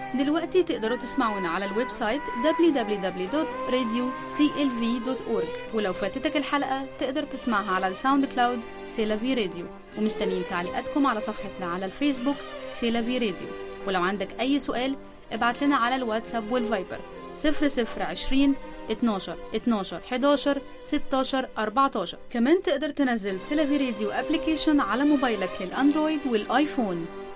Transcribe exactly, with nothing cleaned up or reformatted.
دلوقتي تقدروا تسمعونا على الويب سايت دبليو دبليو دبليو دوت راديو سي ال في دوت اورج، ولو فاتتك الحلقة تقدر تسمعها على الساوند كلاود سيلافي راديو. ومستنيين تعليقاتكم على صفحتنا على الفيسبوك سيلافي راديو. ولو عندك أي سؤال ابعت لنا على الواتساب والفايبر صفر صفر عشرين اتناشر اتناشر حداشر ستاشر اربعتاشر. كمان تقدر تنزل سيلافي راديو ابليكيشن على موبايلك للأندرويد والآيفون.